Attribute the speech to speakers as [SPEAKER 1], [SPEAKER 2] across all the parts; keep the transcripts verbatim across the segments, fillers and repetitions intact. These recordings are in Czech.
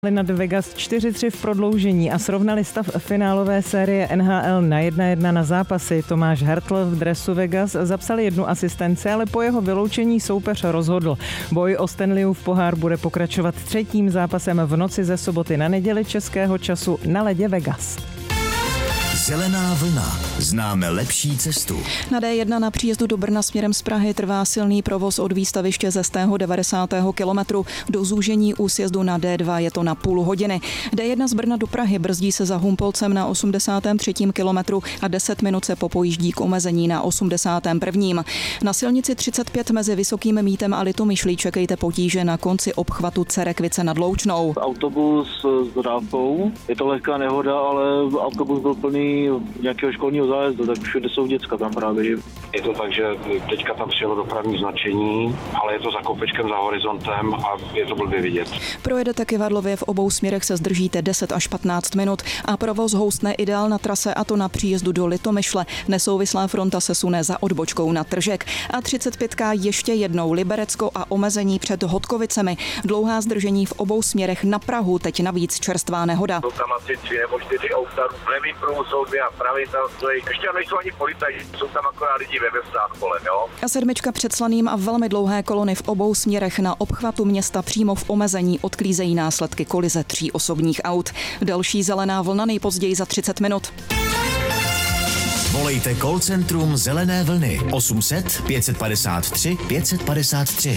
[SPEAKER 1] Nad Vegas čtyři tři v prodloužení a srovnali stav finálové série N H L na jedna jedna na zápasy. Tomáš Hertl v dresu Vegas zapsal jednu asistenci, ale po jeho vyloučení soupeř rozhodl. Boj o Stanleyův pohár bude pokračovat třetím zápasem v noci ze soboty na neděli českého času na ledě Vegas.
[SPEAKER 2] Zelená vlna. Známe lepší cestu.
[SPEAKER 3] Na D jedna na příjezdu do Brna směrem z Prahy trvá silný provoz od výstaviště ze stého devadesátého kilometru do zúžení u sjezdu na D dva je to na půl hodiny. D jedna z Brna do Prahy brzdí se za Humpolcem na osmdesátém třetím kilometru a deset minut se popojíždí k omezení na osmdesátém prvním Na silnici třicet pět mezi Vysokým Mítem a Litomyšlí čekejte potíže na konci obchvatu Cerekvice nad Loučnou.
[SPEAKER 4] Autobus s dodávkou, je to lehká nehoda, ale autobus byl plný nějakého školního zájezdu, tak všude jsou děcka tam právě.
[SPEAKER 5] Je to tak, že teďka tam přijelo dopravní značení, ale je to za kopečkem, za horizontem a je to blbě vidět.
[SPEAKER 3] Projedete Kyvadlově, v obou směrech se zdržíte deset až patnáct minut a provoz houstne ideál na trase, a to na příjezdu do Litomyšle. Nesouvislá fronta se sune za odbočkou na Tržek. A třicet pět ještě jednou Liberecko a omezení před Hodkovicemi. Dlouhá zdržení v obou směrech na Prahu, teď navíc čerstvá nehoda.
[SPEAKER 6] Jsou tam asi tři nebo čtyři auta, v levým pruhu jsou dvě a v pravým tam stojí. Ještě tam nejsou ani policajti, jsou tam akorát lidi ve vestách kolem, jo.
[SPEAKER 3] A sedmička před Slaným a velmi dlouhé kolony v obou směrech na obchvatu města přímo v omezení odklízejí následky kolize tří osobních aut. Další zelená vlna nejpozději za třicet minut.
[SPEAKER 2] Volejte call centrum Zelené vlny osm set pět padesát tři pět padesát tři.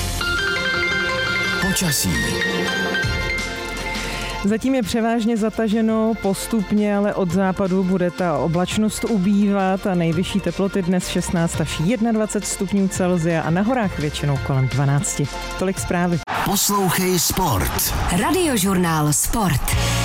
[SPEAKER 2] Počasí.
[SPEAKER 1] Zatím je převážně zataženo, postupně ale od západu bude ta oblačnost ubývat a nejvyšší teploty dnes šestnáct až dvacet jedna stupňů Celsia a na horách většinou kolem dvanáct. Tolik zprávy.
[SPEAKER 2] Poslouchej Sport.
[SPEAKER 7] Radiožurnál Sport.